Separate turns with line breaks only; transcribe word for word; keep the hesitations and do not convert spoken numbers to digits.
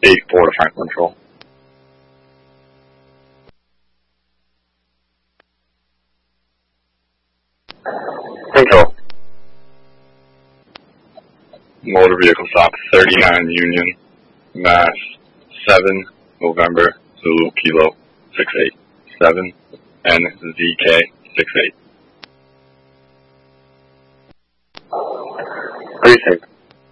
eight four to Franklin Control. Control. Motor vehicle stop thirty-nine Union, Mass. seven November Zulu Kilo six eight seven N Z K six eight. Precinct.